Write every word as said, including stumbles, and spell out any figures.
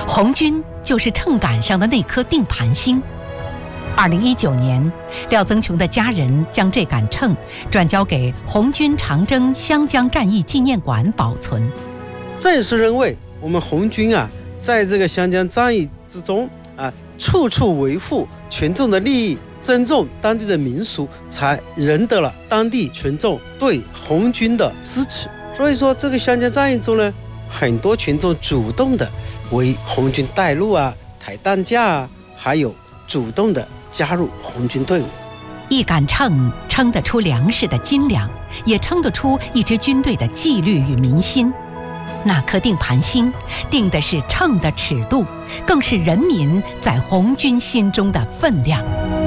红军就是秤杆上的那颗定盘星。二零一九年，廖增琼的家人将这杆秤转交给红军长征湘江战役纪念馆保存。 这也是认为我们红军啊，在这个湘江战役之中啊，处处维护群众的利益，尊重当地的民俗，才赢得了当地群众对红军的支持。所以说，这个湘江战役中呢，很多群众主动的为红军带路啊、抬担架啊，还有主动的加入红军队伍。 一杆秤称得出粮食的斤两，也称得出一支军队的纪律与民心。那颗定盘星定的是秤的尺度，更是人民在红军心中的分量。